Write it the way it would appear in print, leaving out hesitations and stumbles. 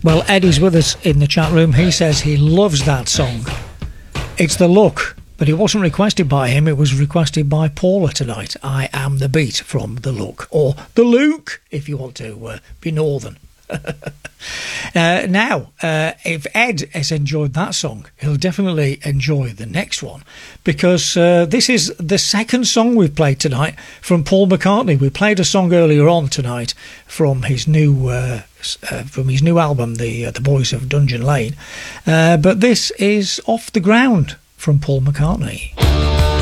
Well, Eddie's with us in the chat room. He says he loves that song. It's The Look, but it wasn't requested by him. It was requested by Paula tonight. I Am the Beat from The Look, or The Luke, if you want to be northern. Now, if Ed has enjoyed that song, he'll definitely enjoy the next one, because this is the second song we've played tonight from Paul McCartney. We played a song earlier on tonight from his new album, The Boys of Dungeon Lane, but this is Off the Ground from Paul McCartney.